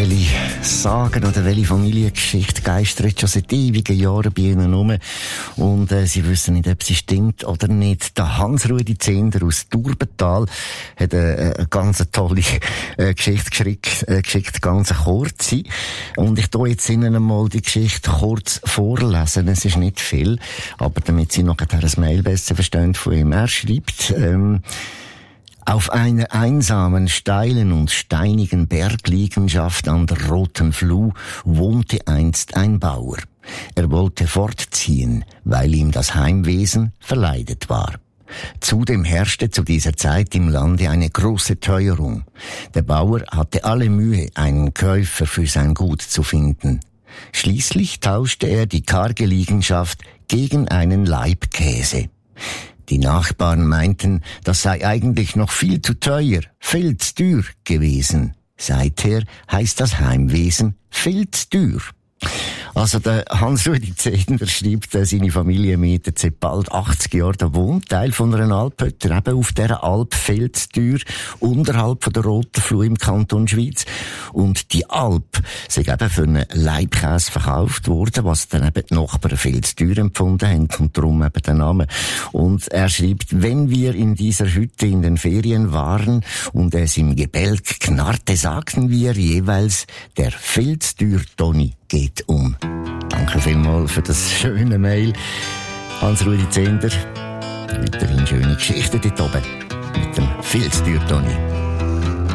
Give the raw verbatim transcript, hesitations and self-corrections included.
Welche Sagen oder welche Familiengeschichte geistert schon seit ewigen Jahren bei ihnen rum. Und äh, sie wissen nicht, ob sie stimmt oder nicht. Der Hans-Rudi Zehnder aus Durbental hat eine, eine ganz tolle äh, Geschichte geschickt, äh, geschickt, ganz kurze. Und ich tue jetzt Ihnen einmal die Geschichte kurz vorlesen. Es ist nicht viel, aber damit Sie noch ein Mail besser verstehen von ihm. Er schreibt, ähm, auf einer einsamen, steilen und steinigen Bergliegenschaft an der Roten Fluh wohnte einst ein Bauer. Er wollte fortziehen, weil ihm das Heimwesen verleidet war. Zudem herrschte zu dieser Zeit im Lande eine große Teuerung. Der Bauer hatte alle Mühe, einen Käufer für sein Gut zu finden. Schließlich tauschte er die karge Liegenschaft gegen einen Laib Käse. Die Nachbarn meinten, das sei eigentlich noch viel zu teuer, viel zu teuer gewesen. Seither heißt das Heimwesen viel zu teuer. Also der Hans-Rudi Zehnder schreibt, äh, seine Familie mietet seit bald achtzig Jahren den Wohnteil von einer Alphütte, eben auf dieser Alp viel zu teuer, unterhalb von der Roten Fluh im Kanton Schweiz. Und die Alp sei eben für einen Leibkäse verkauft worden, was dann eben die Nachbarn viel zu teuer empfunden haben und darum eben der Name. Und er schreibt, wenn wir in dieser Hütte in den Ferien waren und es im Gebälk knarrte, sagten wir jeweils, der viel zu teuer Toni geht um. Danke vielmals für das schöne Mail. Hans-Rudi Zehnder. Weiterhin schöne Geschichten dort oben. Mit dem viel zu teuer Toni.